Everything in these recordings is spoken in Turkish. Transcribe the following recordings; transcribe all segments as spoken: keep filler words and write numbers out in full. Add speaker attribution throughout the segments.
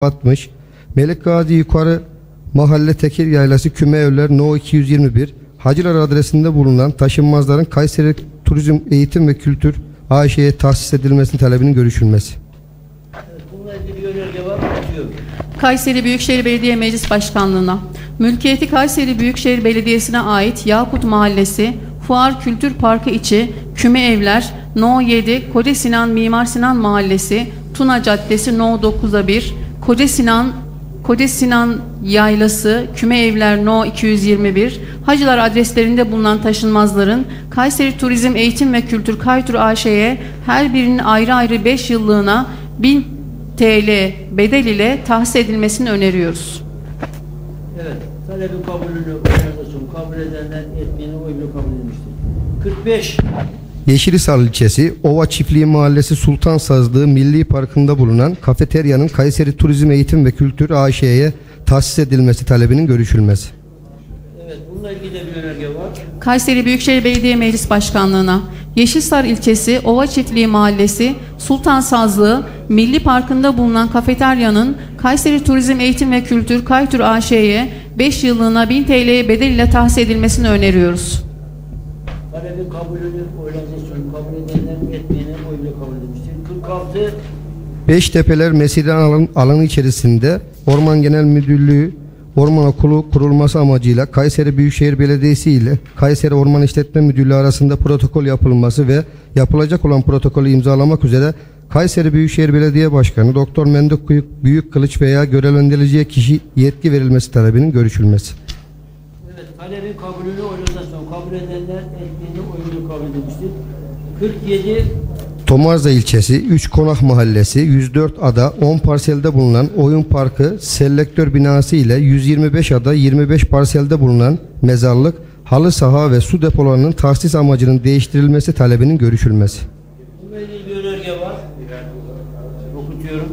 Speaker 1: altmış Melik Gazi Yukarı Mahalle Tekir Yaylası Küme Evler No iki yüz yirmi bir Hacılar adresinde bulunan taşınmazların Kayseri Turizm Eğitim ve Kültür A Ş'ye tahsis edilmesinin talebinin görüşülmesi.
Speaker 2: Bununla ilgili bir önerge var mı?
Speaker 3: Kayseri Büyükşehir Belediye Meclis Başkanlığı'na, mülkiyeti Kayseri Büyükşehir Belediyesi'ne ait Yakut Mahallesi, Fuar Kültür Parkı içi Küme Evler, No yedi, Koca Sinan Mimar Sinan Mahallesi, Tuna Caddesi No dokuza bir, Koca Sinan Koca Sinan Yaylası, Küme Evler No iki yüz yirmi bir, Hacılar adreslerinde bulunan taşınmazların Kayseri Turizm Eğitim ve Kültür Kaytur A Ş'ye her birinin ayrı ayrı beş yıllığına bin T L bedel ile tahsis edilmesini öneriyoruz.
Speaker 2: Evet, talebin kabulünü organizasyon kabul edenler etmeyeni oyla kabul edilmiştir. kırk beş
Speaker 1: Yeşilisar ilçesi Ova Çiftliği Mahallesi Sultan Sazlığı Milli Parkı'nda bulunan kafeteryanın Kayseri Turizm Eğitim ve Kültür A Ş'ye tahsis edilmesi talebinin görüşülmesi.
Speaker 2: Evet, bununla ilgili de bir önerge var.
Speaker 3: Kayseri Büyükşehir Belediye Meclis Başkanlığı'na, Yeşilsar ilçesi Ova Çiftliği Mahallesi Sultan Sazlığı Milli Parkı'nda bulunan kafeteryanın Kayseri Turizm Eğitim ve Kültür Kaytur A Ş'ye beş yıllığına bin T L bedel ile tahsis edilmesini öneriyoruz.
Speaker 2: Talebin kabulünü organizasyonu kabul edenler etmeyeni oyla kabul edilmiştir. kırk altı
Speaker 1: Beştepeler Mesire alan, alanı içerisinde Orman Genel Müdürlüğü Orman Okulu kurulması amacıyla Kayseri Büyükşehir Belediyesi ile Kayseri Orman İşletme Müdürlüğü arasında protokol yapılması ve yapılacak olan protokolü imzalamak üzere Kayseri Büyükşehir Belediye Başkanı Doktor Menduk Büyükkılıç veya görevlendirileceği kişi yetki verilmesi talebinin görüşülmesi.
Speaker 2: Evet, talebin kabulünü organizasyon kabul edenler etmeyeni oyla kabul edilmiştir. kırk yedi
Speaker 1: Tomarza ilçesi üç Konak Mahallesi yüz dört ada on parselde bulunan oyun parkı selektör binası ile yüz yirmi beş ada yirmi beş parselde bulunan mezarlık, halı saha ve su depolarının tahsis amacının değiştirilmesi talebinin görüşülmesi.
Speaker 2: bununla ilgili bir önerge var. Okutuyorum.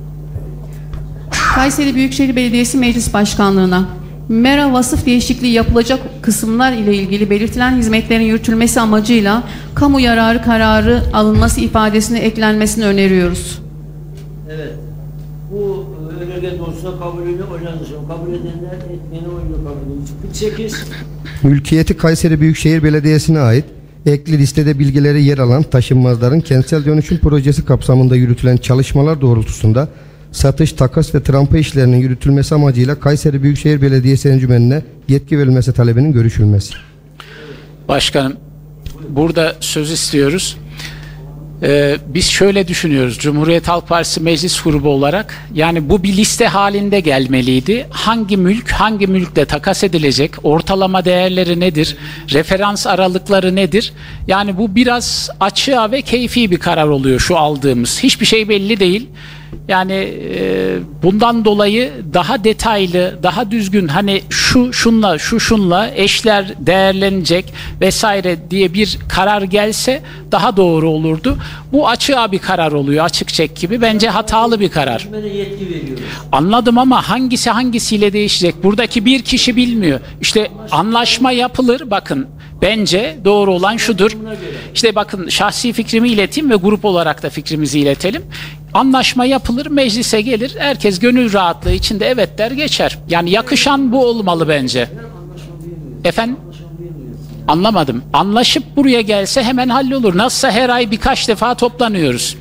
Speaker 3: Kayseri Büyükşehir Belediyesi Meclis Başkanlığı'na, Mera vasıf değişikliği yapılacak kısımlar ile ilgili belirtilen hizmetlerin yürütülmesi amacıyla kamu yararı kararı alınması ifadesine eklenmesini öneriyoruz.
Speaker 2: Evet. Bu önerge doğrusunda kabulünü organizasyon kabul edenler etmeyeni oyla kabul edilmiştir. kırk sekiz
Speaker 1: Mülkiyeti Kayseri Büyükşehir Belediyesi'ne ait ekli listede bilgileri yer alan taşınmazların kentsel dönüşüm projesi kapsamında yürütülen çalışmalar doğrultusunda satış, takas ve trampa işlerinin yürütülmesi amacıyla Kayseri Büyükşehir Belediyesi Encümeni'ne yetki verilmesi talebinin görüşülmesi.
Speaker 4: Başkanım, burada söz istiyoruz. Ee, biz şöyle düşünüyoruz, Cumhuriyet Halk Partisi Meclis Grubu olarak, yani bu bir liste halinde gelmeliydi. Hangi mülk, hangi mülkle takas edilecek, ortalama değerleri nedir, referans aralıkları nedir? Yani bu biraz açığa ve keyfi bir karar oluyor şu aldığımız. Hiçbir şey belli değil. Yani e, bundan dolayı daha detaylı, daha düzgün, hani şu şunla, şu şunla eşler değerlenecek vesaire diye bir karar gelse daha doğru olurdu. Bu açığa bir karar oluyor, açık çek gibi. Bence hatalı bir karar.
Speaker 2: yetki veriyoruz.
Speaker 4: Anladım ama hangisi hangisiyle değişecek? Buradaki bir kişi bilmiyor. İşte anlaşma yapılır, bakın. Bence doğru olan şudur. İşte bakın, şahsi fikrimi ileteyim ve grup olarak da fikrimizi iletelim. Anlaşma yapılır, meclise gelir. Herkes gönül rahatlığı içinde evet der, geçer. Yani yakışan bu olmalı bence. Efendim? Anlamadım. Anlaşıp buraya gelse hemen hallolur. Nasılsa her ay birkaç defa toplanıyoruz.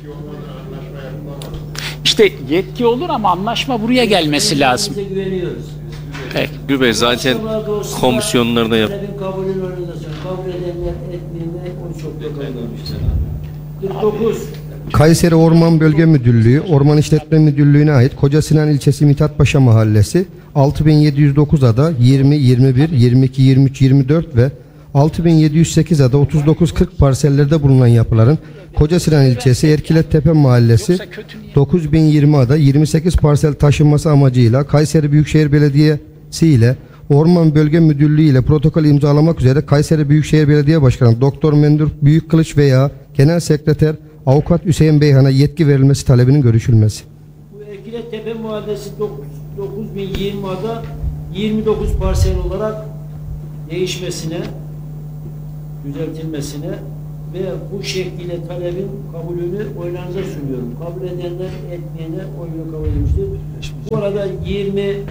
Speaker 4: İşte yetki olur ama anlaşma buraya gelmesi lazım.
Speaker 2: Peki.
Speaker 5: Gül Bey zaten komisyonlarda yap.
Speaker 2: Talebin kabulünü organizasyon kabul edenler etmeyeni on çok kabul edilmiştir. kırk dokuz
Speaker 1: Kayseri Orman Bölge Müdürlüğü, Orman İşletme Müdürlüğü'ne ait Koca Sinan ilçesi Mithatpaşa Mahallesi, altı bin yedi yüz dokuz ada yirmi, yirmi bir, yirmi iki, yirmi üç, yirmi dört ve altı bin yedi yüz sekiz ada otuz dokuz kırk parsellerde bulunan yapıların Koca Sinan ilçesi Erkilettepe Mahallesi dokuz bin yirmi ada yirmi sekiz parsel taşınması amacıyla Kayseri Büyükşehir Belediyesi ile Orman Bölge Müdürlüğü ile protokol imzalamak üzere Kayseri Büyükşehir Belediye Başkanı Doktor Mendur Büyükkılıç veya Genel Sekreter Avukat Hüseyin Beyhan'a yetki verilmesi talebinin görüşülmesi.
Speaker 2: Bu Erkilettepe Mahallesi dokuz bin yirmi ada yirmi dokuz parsel olarak değişmesine, düzeltilmesine ve bu şekliyle talebin kabulünü oylarınıza sunuyorum. Kabul edenler, etmeyenler oyunu kabul edilmiştir. Bu arada yirmi eee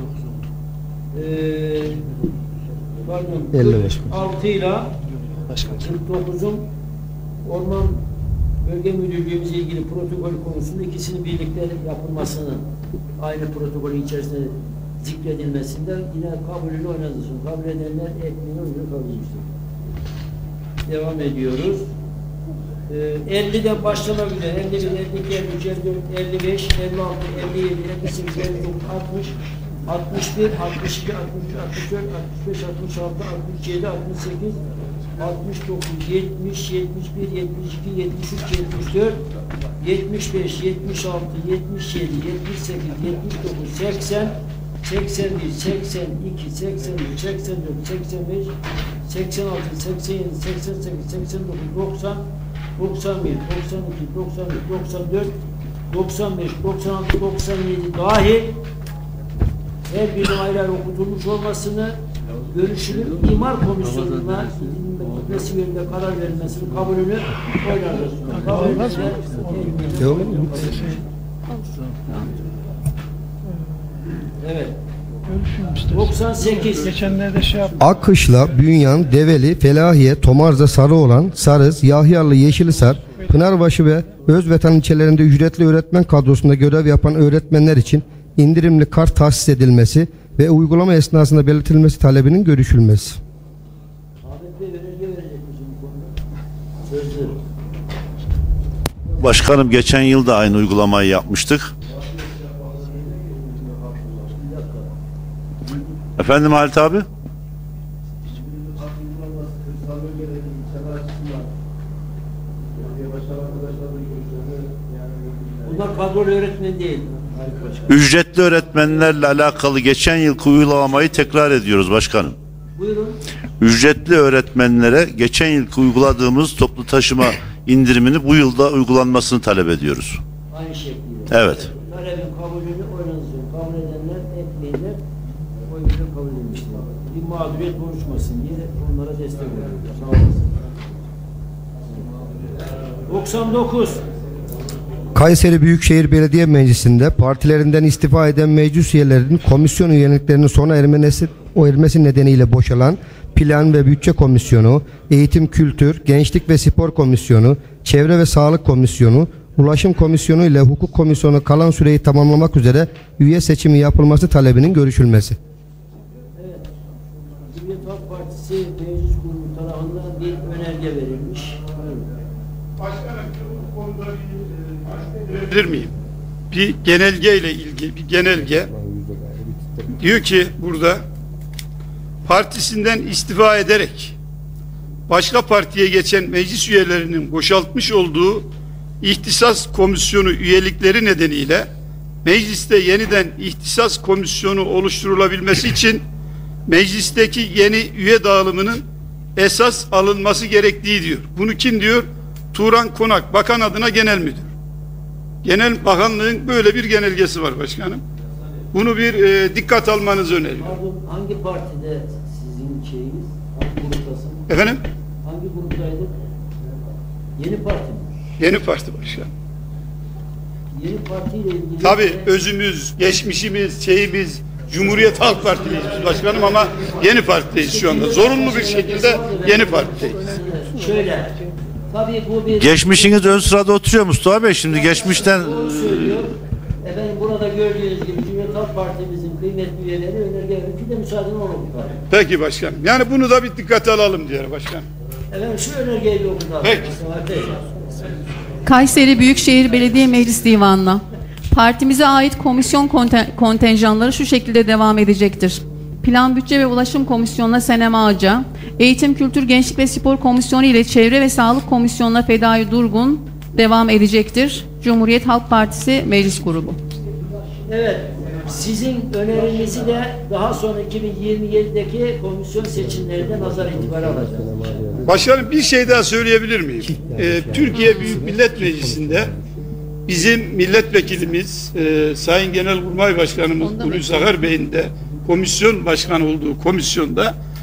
Speaker 2: pardon kırk altı ile kırk dokuzun Orman Bölge Müdürlüğümüzle ilgili protokol konusunda ikisinin birlikte yapılmasının aynı protokolün içerisinde zikredilmesinden yine kabulünü oynadınız. Kabul edenler, etmeyenler oyunu kabul edilmiştir. Devam ediyoruz. Ee, ellide başlamak üzere elli bir, elli iki, elli üç, elli dört, elli beş, elli altı, elli yedi, elli sekiz, elli dokuz, altmış, altmış bir, altmış iki, altmış üç, altmış dört, altmış beş, altmış altı, altmış yedi, altmış sekiz, altmış dokuz, yetmiş, yetmiş bir, yetmiş iki, yetmiş üç, yetmiş dört, yetmiş beş, yetmiş altı, yetmiş yedi, yetmiş sekiz, yetmiş dokuz, seksen, seksen bir, seksen iki, seksen üç, seksen dört, seksen beş, seksen altı, seksen yedi, seksen sekiz, seksen dokuz, doksan, doksan bir, doksan iki, doksan üç, doksan dört, doksan beş, doksan altı, doksan yedi dahil her birinin ayrı ayrı okutulmuş olmasını, görüşünün imar komisyonuna gitmesi yönünde karar verilmesini, kabulünü oylarla sunuyor. Kabul edenler, evet. doksan sekiz.
Speaker 6: Geçenlerde şey yaptım.
Speaker 1: Akkışla, Bünyan, Develi, Felahiye, Tomarza, Sarıoğlan, Sarız, Yahyarlı, Yeşilisar, Pınarbaşı ve Özvatan ilçelerinde ücretli öğretmen kadrosunda görev yapan öğretmenler için indirimli kart tahsis edilmesi ve uygulama esnasında belirtilmesi talebinin görüşülmesi.
Speaker 2: Ahmet Bey önerge verecek misin bu konuda? Sözlü.
Speaker 7: Başkanım geçen yıl da aynı uygulamayı yapmıştık. Efendim Halit abi?
Speaker 2: Bunlar kadrolu öğretmen değil.
Speaker 7: Ücretli öğretmenlerle alakalı geçen yılki uygulamayı tekrar ediyoruz başkanım.
Speaker 2: Buyurun.
Speaker 7: Ücretli öğretmenlere geçen yılki uyguladığımız toplu taşıma indirimini bu yılda uygulanmasını talep ediyoruz.
Speaker 2: Aynı şekilde.
Speaker 7: Evet.
Speaker 2: Talebin kabulünü oynanızıyor. Kabul edenler, etmeyenler oyunu kabul edilmiştir. Bir mağduriyet oluşmasın diye onlara destek oluyoruz. Sağ olasın. doksan dokuz.
Speaker 1: Kayseri Büyükşehir Belediye Meclisi'nde partilerinden istifa eden meclis üyelerinin komisyon üyeliklerinin sona ermesi, o ermesi nedeniyle boşalan Plan ve Bütçe Komisyonu, Eğitim, Kültür, Gençlik ve Spor Komisyonu, Çevre ve Sağlık Komisyonu, Ulaşım Komisyonu ile Hukuk Komisyonu kalan süreyi tamamlamak üzere üye seçimi yapılması talebinin görüşülmesi.
Speaker 2: Evet. Cumhuriyet Halk Partisi Meclis Kurulu tarafından bir önerge verilmiş.
Speaker 6: Başkanım bu konuda bir bilir miyim? Bir genelge ile ilgili bir genelge diyor ki burada partisinden istifa ederek başka partiye geçen meclis üyelerinin boşaltmış olduğu ihtisas komisyonu üyelikleri nedeniyle mecliste yeniden ihtisas komisyonu oluşturulabilmesi için meclisteki yeni üye dağılımının esas alınması gerektiği diyor. Bunu kim diyor? Turan Konak, bakan adına genel müdür. Genel bakanlığın böyle bir genelgesi var başkanım. Bunu bir e, dikkat almanızı öneriyorum.
Speaker 2: Pardon, hangi partide sizin şeyiniz? Hangi gruptasınız?
Speaker 6: Efendim?
Speaker 2: Hangi gruptaydık? Yeni Parti mi?
Speaker 6: Yeni parti başkanım.
Speaker 2: Yeni partiyle ilgili...
Speaker 6: Tabii özümüz, geçmişimiz, şeyimiz, Cumhuriyet Halk Partisi'yiz başkanım ama Yeni Parti'deyiz şu anda. Zorunlu bir şekilde Yeni Parti'deyiz.
Speaker 2: Şöyle, tabii bu bir...
Speaker 7: Geçmişiniz ön sırada oturuyor Mustafa Bey. Şimdi geçmişten
Speaker 2: Doğru söylüyor. Efendim burada gördüğünüz gibi Cumhuriyet Halk Partimizin kıymetli üyeleri önerge verir. Bir de müsaadenle onu okuyalım.
Speaker 6: Peki başkanım. Yani bunu da bir dikkate alalım diyor başkanım.
Speaker 2: Efendim şu önergeyi bir okuyalım.
Speaker 6: Peki.
Speaker 3: Kayseri Büyükşehir Belediye Meclis Divanı'na partimize ait komisyon konten- kontenjanları şu şekilde devam edecektir. Plan, Bütçe ve Ulaşım Komisyonu'na Senem Ağca, Eğitim, Kültür, Gençlik ve Spor Komisyonu ile Çevre ve Sağlık Komisyonu'na Fedai Durgun devam edecektir. Cumhuriyet Halk Partisi Meclis Grubu.
Speaker 2: Evet, sizin önerinizi de daha sonra iki bin yirmi yedideki komisyon seçimlerinde nazar itibara alacağız.
Speaker 6: Başkanım bir şey daha söyleyebilir miyim? Ee, Türkiye Büyük Millet Meclisi'nde bizim milletvekilimiz e, Sayın Genelkurmay Başkanımız Hulusi Akar Bey'in de komisyon başkanı olduğu komisyonda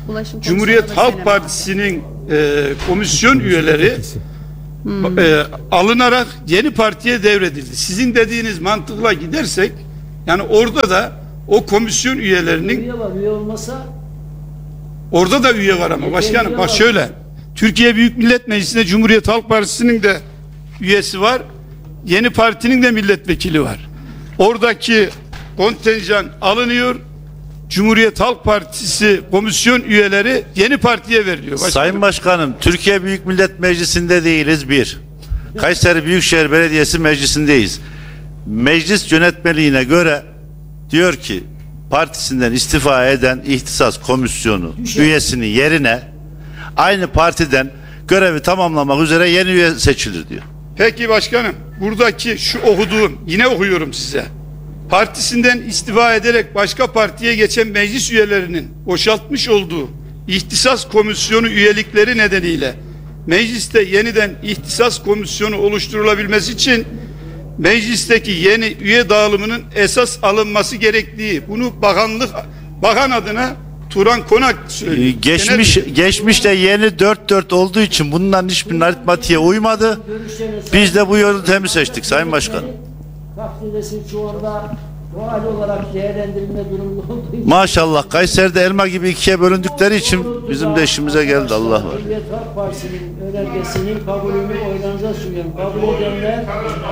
Speaker 3: Ulaşım
Speaker 6: Cumhuriyet
Speaker 3: Komisyonu ve
Speaker 6: Halk
Speaker 3: Senema.
Speaker 6: Partisi'nin e, komisyon üyeleri e, alınarak yeni partiye devredildi. Sizin dediğiniz mantıkla gidersek yani orada da o komisyon üyelerinin
Speaker 2: Üye var, üye olmasa
Speaker 6: orada da üye var ama başkanım bak şöyle Türkiye Büyük Millet Meclisi'nde Cumhuriyet Halk Partisi'nin de üyesi var. Yeni partinin de milletvekili var. Oradaki kontenjan alınıyor. Cumhuriyet Halk Partisi komisyon üyeleri yeni partiye veriliyor. Başkanım.
Speaker 7: Sayın Başkanım, Türkiye Büyük Millet Meclisi'nde değiliz bir. Kayseri Büyükşehir Belediyesi Meclisi'ndeyiz. Meclis yönetmeliğine göre diyor ki partisinden istifa eden ihtisas komisyonu üyesinin yerine aynı partiden görevi tamamlamak üzere yeni üye seçilir diyor.
Speaker 6: Peki başkanım, buradaki şu okuduğum, yine okuyorum size. Partisinden istifa ederek başka partiye geçen meclis üyelerinin boşaltmış olduğu ihtisas komisyonu üyelikleri nedeniyle mecliste yeniden ihtisas komisyonu oluşturulabilmesi için meclisteki yeni üye dağılımının esas alınması gerektiği, bunu bakanlık bakan adına Turan Konak söylüyor.
Speaker 7: Ee, Geçmiş
Speaker 6: Genel-
Speaker 7: geçmişte yeni dört dört olduğu için bunların hiçbir aritmatiğe uymadı. Biz de bu yöntemi seçtik Sayın Başkan.
Speaker 2: takdirdesin şu anda doğal olarak değerlendirilme durumunda olduğu için
Speaker 7: Maşallah Kayseri'de elma gibi ikiye bölündükleri için bizim de işimize geldi Allah var.
Speaker 2: Cumhuriyet Halk Partisi'nin önergesinin kabulünü oylarınıza sunuyorum. Kabul edenler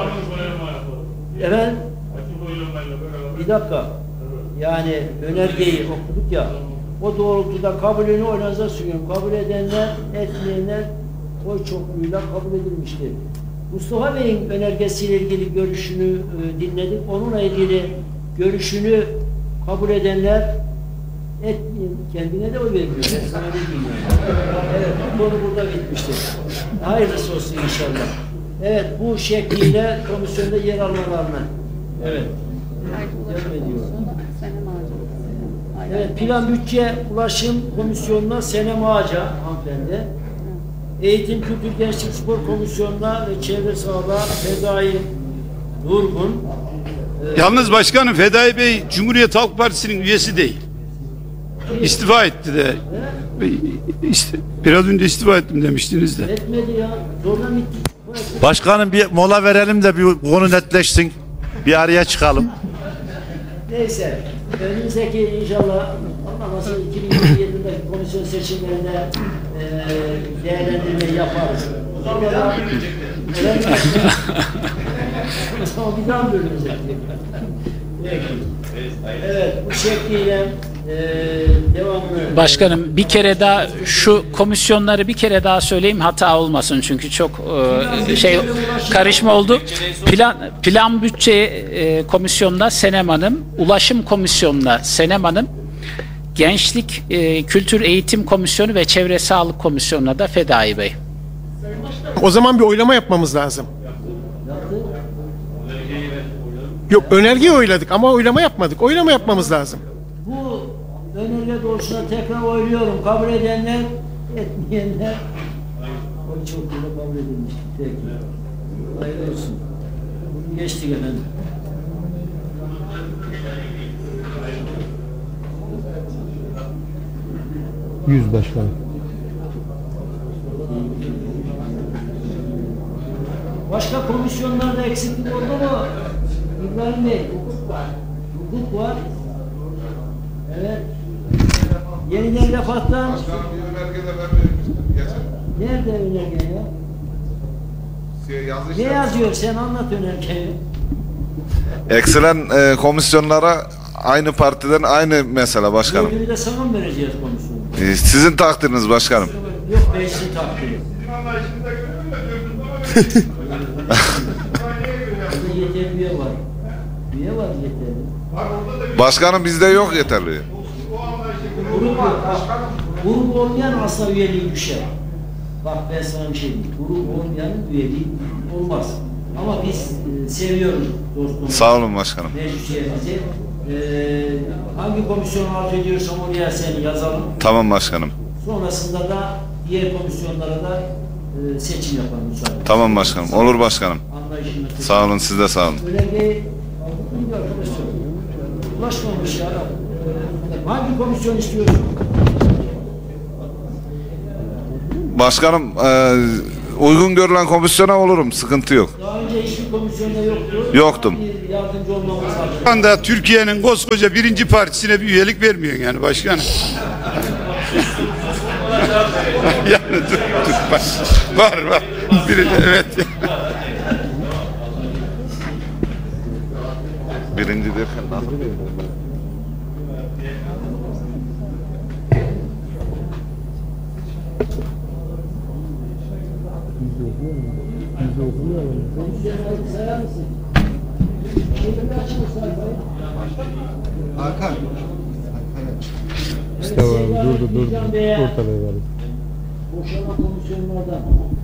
Speaker 2: evet bir dakika yani önergeyi okuduk ya o doğrultuda kabulünü oylarınıza sunuyorum. Kabul edenler etmeyenler oy çokluğuyla kabul edilmiştir. Mustafa Bey'in önergesiyle ilgili görüşünü e, dinledik. Onunla ilgili görüşünü kabul edenler etmeyin. Kendine de oy vermiyor. Ben sana ne diyeyim yani. Evet, bu konu burada bitmiştir. Hayırlısı olsun inşallah. Evet, bu şekliyle komisyonda yer almalarına. Evet. Devam ediyor. Evet, Plan Bütçe Ulaşım Komisyonu'na Senem Ağaca hanımefendi. Eğitim, Kültür, Gençlik, Spor Komisyonu'na ve Çevre Sağlığa Fedai Durgun. Ee,
Speaker 6: Yalnız başkanım Fedai Bey Cumhuriyet Halk Partisi'nin üyesi değil. İstifa etti de. İşte, biraz önce istifa ettim demiştiniz de.
Speaker 2: etmedi ya. Zorla bitti.
Speaker 7: Başkanım bir mola verelim de bir konu netleşsin. Bir araya çıkalım.
Speaker 2: Neyse. Önümüzdeki inşallah Allah nasıl iki bin yirmi yedideki komisyon seçimlerinde e, değerlendirmeyi yaparız. Sonra da evet. Ama bir daha mı önümüzdeki? Peki. Evet, bu şekliyle e, devamlı.
Speaker 4: Başkanım bir kere daha şu komisyonları bir kere daha söyleyeyim hata olmasın çünkü çok e, şey karışma oldu. Plan plan bütçe e, komisyonunda Senem Hanım, ulaşım komisyonunda Senem Hanım, gençlik, e, kültür eğitim komisyonu ve çevre sağlık komisyonuna da Fedai Bey.
Speaker 8: O zaman bir oylama yapmamız lazım. Yok önergeyi oyladık ama oylama yapmadık. Oylama yapmamız lazım.
Speaker 2: Bu önerge doğrultusunda tekrar oyluyorum. Kabul edenler, etmeyenler oy çokluğuyla kabul edilmiş. Peki. Hayırlı olsun. Bunu geçtik efendim.
Speaker 1: Yüz başkanım.
Speaker 2: Başka komisyonlarda eksiklik oldu mu? İbrahim Bey, hukuk var. Hukuk var. Evet. Yeniden Refah'tan. Nerede önerge ya? Ne yazıyor? Sen anlat önergeyi.
Speaker 9: Eksilen e, komisyonlara aynı partiden aynı mesele başkanım.
Speaker 2: Ödülü de sana mı vereceğiz komisyonu?
Speaker 9: E, sizin takdiriniz başkanım.
Speaker 2: Yok, meclisin takdiri. Burada yeterli üye var. Üye var yeterli.
Speaker 9: Başkanım bizde yok yeterli.
Speaker 2: Grup yok. Bak, grup olmayan asla üyeliği düşer. Bak ben sana bir şey diyeyim. Grup olmayanın üyeliği olmaz. Ama biz e, seviyoruz dostum.
Speaker 9: Sağ olun başkanım.
Speaker 2: Meclis üyemizi. E, hangi komisyonu arzu ediyorsam oraya seni yazalım.
Speaker 9: Tamam başkanım.
Speaker 2: Sonrasında da diğer komisyonlara da e, seçim yapalım müsaade.
Speaker 9: Tamam başkanım. Olur başkanım.
Speaker 2: Anlayışını.
Speaker 9: Sağ olun siz de sağ olun.
Speaker 2: Önergeyi aldık mıydı arkadaşlar? Ulaşmamış ya. Ee, hangi komisyon istiyorsun?
Speaker 9: Başkanım e, uygun görülen komisyona olurum. Sıkıntı yok.
Speaker 2: Daha önce hiçbir komisyonda yoktu.
Speaker 9: Yoktum.
Speaker 2: Bir yardımcı olmamız lazım.
Speaker 6: Şu anda Türkiye'nin koskoca birinci partisine bir üyelik vermiyorsun yani başkanım. Yani dur, dur, bak. Var var. Biri, evet.
Speaker 9: Birinci derken nasıl?
Speaker 2: Sayar mısın?
Speaker 1: Hakan. İşte var, durdu durdu. Ortalığı var.
Speaker 2: Boşanan komisyonlardan.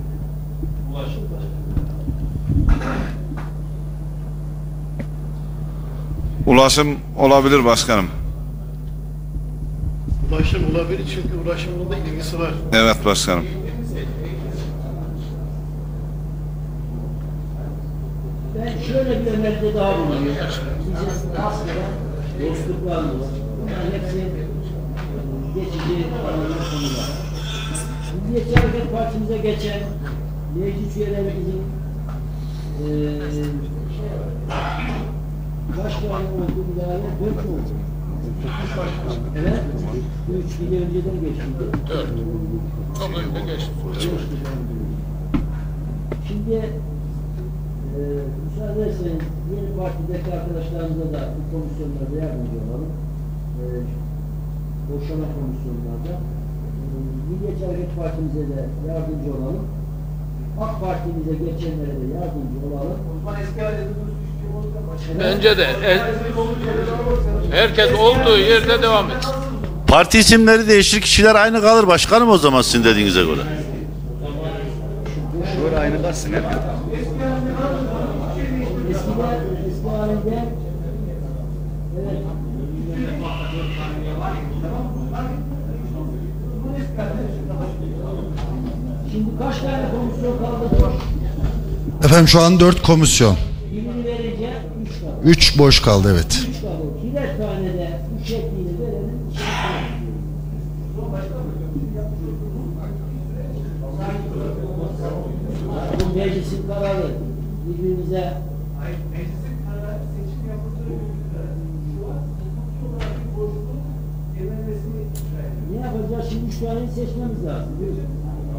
Speaker 9: Ulaşım olabilir başkanım.
Speaker 8: Ulaşım olabilir çünkü ulaşımla da ilgisi var.
Speaker 9: Evet başkanım.
Speaker 2: Ben şöyle bir öneride daha bulunuyorum. Sizin aslında dostluklar mı var? Bunların hepsi geçici aranan konular. Milliyetçi Hareket Partimize geçen meclis üyelerimizin eee kaç tane oldu müdahale? Dört mü oldu? Evet. Üç bir de önceden geçti. Dört. Çok önce geçti. Şimdi e, müsaade ederseniz yeni partideki arkadaşlarımıza da bu komisyonlarda yardımcı olalım. E, boşanma komisyonlarda. E, Milliyetçi Hareket Partimize de yardımcı olalım. AK Parti'mize geçenlere de yardımcı olalım.
Speaker 10: Bence de e, herkes olduğu yerde devam etsin.
Speaker 7: Parti isimleri değişir, kişiler aynı kalır başkanım o zaman sizin dediğinize göre.
Speaker 2: Şöyle aynı kalsın hep. Eskiden, eski halinde evet. Şimdi kaç tane komisyon kaldı?
Speaker 11: Efendim şu an dört komisyon.
Speaker 2: Birini verince üç kaldı.
Speaker 11: Üç boş kaldı evet.
Speaker 2: Üç kaldı. Birer tane de üç şeklini verelim. Bu meclisin kararı birbirimize ne yapacağız? Şimdi üç taneyi seçmemiz lazım. Değil mi?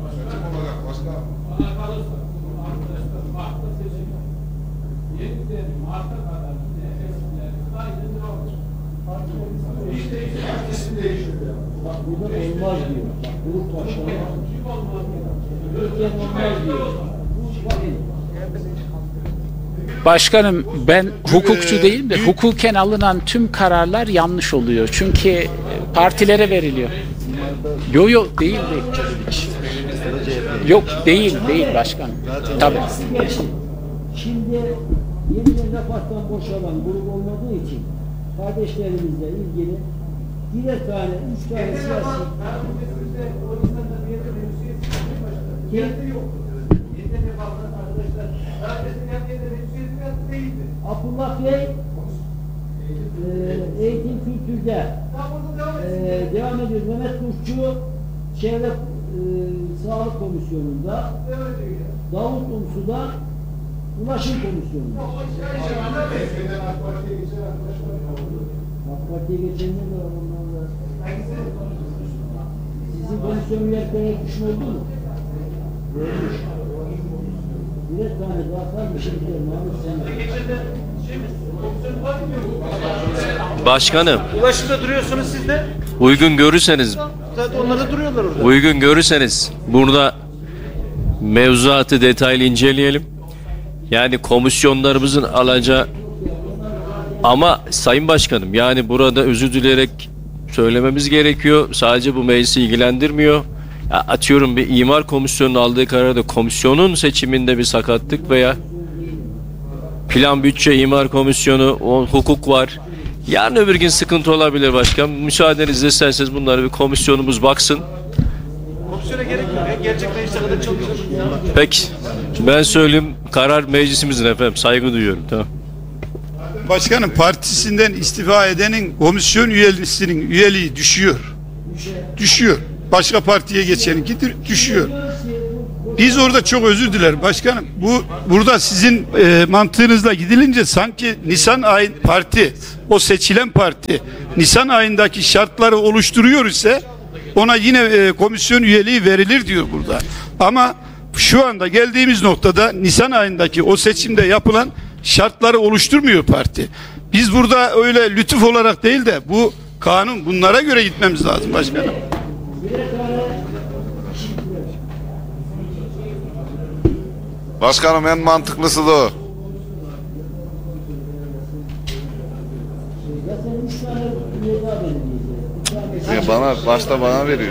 Speaker 2: Bak burada olmaz diyor. Bak grup başkanı Türkiye'nin olmaz diyor.
Speaker 4: Başkanım ben hukukçu değilim de hukuken alınan tüm kararlar yanlış oluyor. Çünkü partilere veriliyor. Yok yok değil değil. Yok değil değil başkanım. Tabii.
Speaker 2: Şimdi yeniden Refah'tan boşalan grup olmadığı için kardeşlerimizle ilgili birer tane, üç tane siyasi Abdullah Bey e, eğitim kültürde e, devam ediyor. Mehmet Kuşçu Çevre e, Sağlık Komisyonu'nda, Davut Umsu da Ulaşım Komisyonu'nda. AK Parti'ye geçenler de var onlarla. Sizin komisyon üyeliklerine düşme oldu mu? Olmuş. Birer tane daha kalmış.
Speaker 5: Başkanım,
Speaker 8: Ulaşımda duruyorsunuz siz de.
Speaker 5: uygun görürseniz,
Speaker 8: Zaten onlar da duruyorlar orada.
Speaker 5: uygun görürseniz burada mevzuatı detaylı inceleyelim. Yani komisyonlarımızın alacağı ama Sayın Başkanım yani burada özür dileyerek söylememiz gerekiyor. Sadece bu meclisi ilgilendirmiyor. Ya atıyorum bir imar komisyonunun aldığı kararda komisyonun seçiminde bir sakatlık veya plan bütçe imar komisyonu o hukuk var. Yarın öbür gün sıkıntı olabilir başkan. Müsaadenizle isterseniz bunları bir komisyonumuz baksın.
Speaker 8: Komisyona gerek yok. Gelecek meclise kadar çalışır.
Speaker 5: Peki. Ben söyleyeyim karar meclisimizin efendim. Saygı duyuyorum. Tamam.
Speaker 6: Başkanım partisinden istifa edenin komisyon üyelisinin üyeliği düşüyor. Düşüyor. Başka partiye geçeninki düşüyor. Biz orada çok özür dilerim başkanım. Bu burada sizin e, mantığınızla gidilince sanki Nisan ayı parti, o seçilen parti Nisan ayındaki şartları oluşturuyor ise ona yine e, komisyon üyeliği verilir diyor burada. Ama şu anda geldiğimiz noktada Nisan ayındaki o seçimde yapılan şartları oluşturmuyor parti. Biz burada öyle lütuf olarak değil de bu kanun, bunlara göre gitmemiz lazım başkanım.
Speaker 9: Başkanım en mantıklısı da o. Ya bana, başta bana veriyor.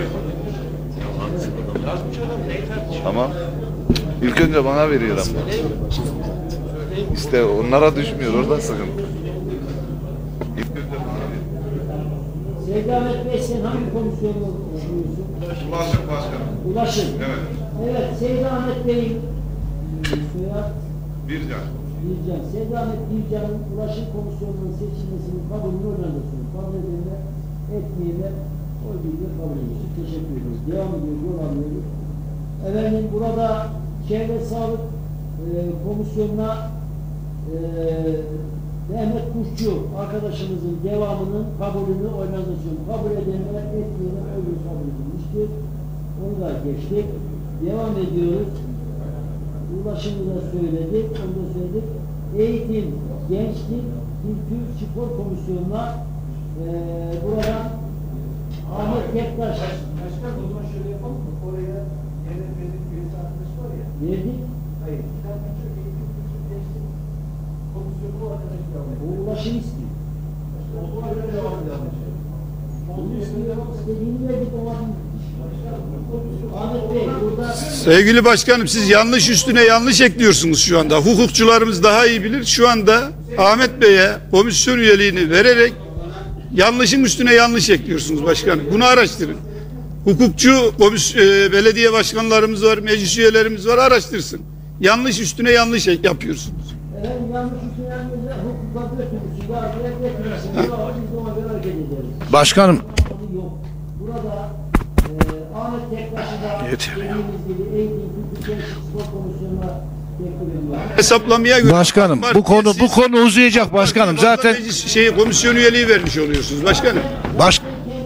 Speaker 9: Tamam. İlk önce bana veriyor ama. İşte onlara düşmüyor, orada sıkıntı. İlk önce bana veriyor.
Speaker 2: Seydamet Bey, sen hangi komisyonu düşünüyorsun?
Speaker 9: Ulaşım başkanım.
Speaker 2: Ulaşım.
Speaker 9: Evet.
Speaker 2: Evet, Seydamet Bey'in soyad
Speaker 9: Bircan.
Speaker 2: Bircan. Seydamet Bircan'ın ulaşım komisyonunun seçilmesinin kabulünü oynanırsın. Kabul edenler, etmeyenler oy birliğiyle kabul ediyoruz. Teşekkür ediyoruz. Devam ediyoruz, yol alıyoruz. Efendim burada Çevre Sağlık e, Komisyonu'na e, Mehmet Kuşçu arkadaşımızın devamının kabulünü oynanırsın. Kabul edenler, etmeyenler oy birliğiyle kabul edilmiştir. Onu da geçtik. Devam ediyoruz. Ulaşımı da söyledik, onu da söyledik. Eğitim, Gençlik, Kültür, Spor Komisyonu'na e, buradan Ahmet Bektaş.
Speaker 12: Başkan o zaman şöyle yapalım mı? Oraya yerel meclis üyesi arkadaş var ya.
Speaker 2: Verdik.
Speaker 12: Hayır. Bir tane çok eğitim, kültür, gençlik komisyonu bu arkadaş devam ediyor.
Speaker 2: O ulaşım istiyor.
Speaker 12: O zaman öyle devam edelim.
Speaker 2: Onu istiyor, istediğini verdik o vakit. Ahmet Bey burada...
Speaker 6: Sevgili başkanım, siz yanlış üstüne yanlış ekliyorsunuz şu anda. Hukukçularımız daha iyi bilir. Şu anda Ahmet Bey'e komisyon üyeliğini vererek yanlışın üstüne yanlış ekliyorsunuz başkanım. Bunu araştırın. Hukukçu komis e, belediye başkanlarımız var, meclis üyelerimiz var, araştırsın. Yanlış üstüne yanlış ek yapıyorsunuz.
Speaker 2: Efendim yanlış üstüne yanlış hukukla götürmüşsün. Ya direkt getirmişsin. Biz de ona göre hareket ederiz.
Speaker 10: Başkanım.
Speaker 2: Yok. Burada e, Ahmet Tektaş'ı da dediğimiz gibi eğitim, kültür, gençlik, spor komisyonuna teklif ediyoruz.
Speaker 6: Hesaplamaya göre
Speaker 10: Başkanım bu konu bu konu uzayacak başkanım. Zaten
Speaker 6: meclis şeyi komisyon üyeliği vermiş oluyorsunuz başkanım.
Speaker 10: baş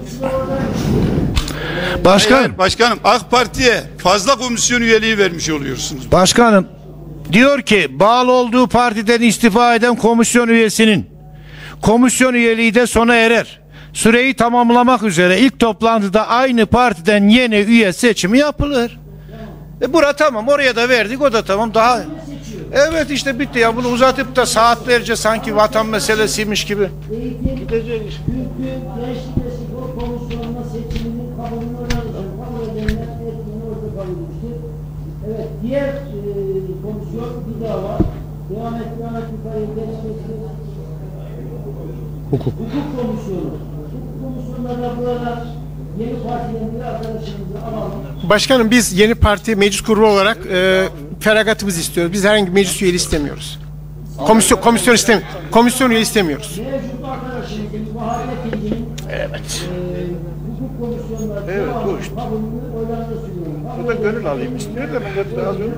Speaker 10: Başkanım.
Speaker 6: Hayır, başkanım AK Parti'ye fazla komisyon üyeliği vermiş oluyorsunuz.
Speaker 10: Başkanım diyor ki bağlı olduğu partiden istifa eden komisyon üyesinin komisyon üyeliği de sona erer. Süreyi tamamlamak üzere ilk toplantıda aynı partiden yeni üye seçimi yapılır. E bura tamam, oraya da verdik, o da tamam. Daha evet işte bitti ya, bunu uzatıp da saatlerce sanki vatan meselesiymiş gibi.
Speaker 2: Gideceğiz. Kültür, gençlik ve spor komisyonuna seçiminin kabulünü oynanacak. Kabul edenler ettiğini orada kabul edilmiştir. Evet, diğer e, komisyon bir daha var. Devam et, devam et, yukarıya gençleştir.
Speaker 1: Hukuk.
Speaker 2: Hukuk komisyonu. Hukuk komisyonlarına burada yeni partiden bir arkadaşımızı alalım.
Speaker 8: Başkanım biz yeni parti meclis grubu olarak e, feragatımızı istiyoruz. Biz herhangi bir meclis üyeliği istemiyoruz. Komisyon komisyon istemi komisyon üyeliği istemiyoruz.
Speaker 2: Mevcut arkadaşımızın Bahadır Ekinci'nin evet. E, hukuk komisyonları evet, bu işte. Kabulünü oylarına sunuyorum.
Speaker 8: Bu da gönül alayım istiyor da millet de alıyor.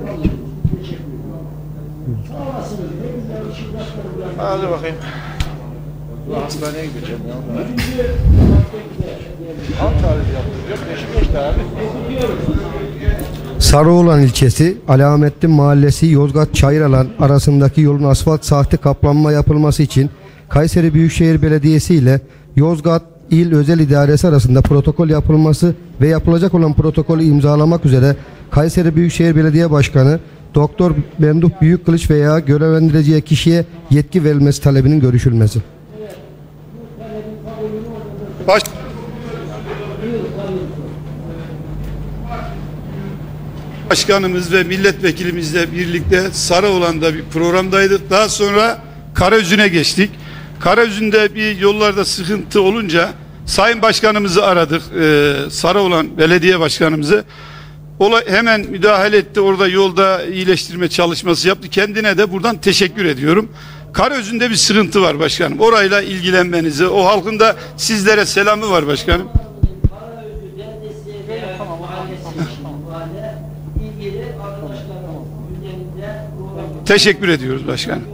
Speaker 2: Sağ olasınız. Hepinize şirketler.
Speaker 8: Hadi bakayım. Hastaneye gideceğim ya. Antalya'da yaptıracağım. Beşiktaş'ta abi.
Speaker 1: Sarıoğlan ilçesi, Alamettin Mahallesi, Yozgat Çayıralan arasındaki yolun asfalt sahte kaplanma yapılması için Kayseri Büyükşehir Belediyesi ile Yozgat İl Özel İdaresi arasında protokol yapılması ve yapılacak olan protokolü imzalamak üzere Kayseri Büyükşehir Belediye Başkanı Doktor Memduh Büyükkılıç veya görevlendireceği kişiye yetki verilmesi talebinin görüşülmesi.
Speaker 6: Baş Başkanımız ve milletvekilimizle birlikte Sarıoğlan'da bir programdaydık. Daha sonra Karaüzü'ne geçtik. Karaüzü'nde bir yollarda sıkıntı olunca Sayın Başkanımızı aradık. Ee, Sarıoğlan Belediye Başkanımızı. Olay hemen müdahale etti. Orada yolda iyileştirme çalışması yaptı. Kendine de buradan teşekkür ediyorum. Karaüzü'nde bir sıkıntı var başkanım. Orayla ilgilenmenizi, o halkın da sizlere selamı var başkanım.
Speaker 2: Karaüzü Belediyesi ve mahallesi ilgili
Speaker 6: Teşekkür ediyoruz başkanım.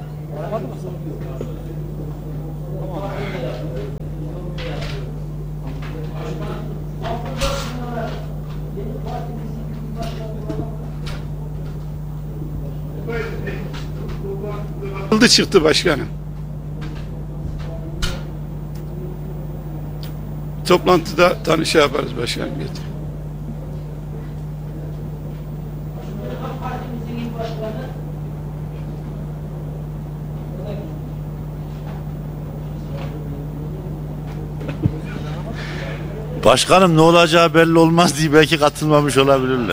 Speaker 6: Aldı çıktı başkanım. Toplantıda tanı şey yaparız başkanım. Getir.
Speaker 7: Başkanım ne olacağı belli olmaz diye belki katılmamış olabilirler.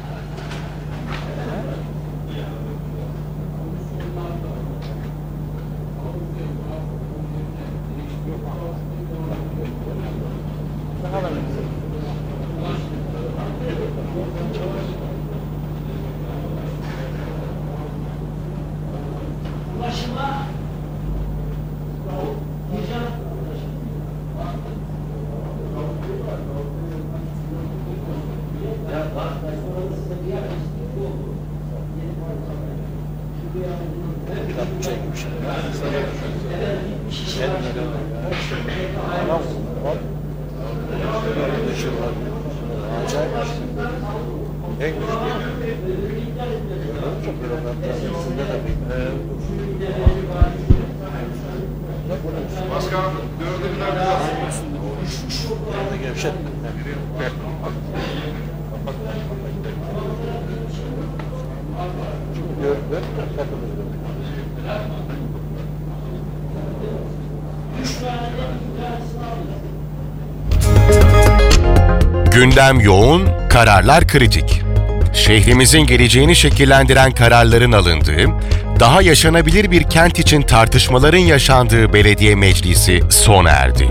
Speaker 13: Gündem yoğun, kararlar kritik. Şehrimizin geleceğini şekillendiren kararların alındığı, daha yaşanabilir bir kent için tartışmaların yaşandığı belediye meclisi sona erdi.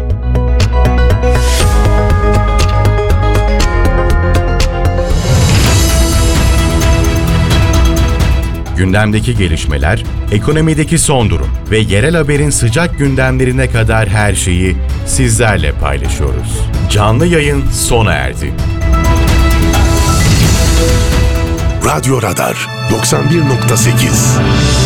Speaker 13: Gündemdeki gelişmeler, ekonomideki son durum ve yerel haberin sıcak gündemlerine kadar her şeyi sizlerle paylaşıyoruz. Canlı yayın sona erdi.
Speaker 14: Radyo Radar doksan bir nokta sekiz